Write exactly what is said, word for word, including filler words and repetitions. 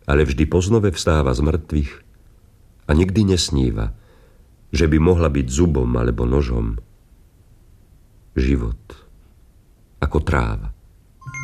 ale vždy poznove vstáva z mŕtvych a nikdy nesníva, že by mohla byť zubom alebo nožom. Život ako tráva.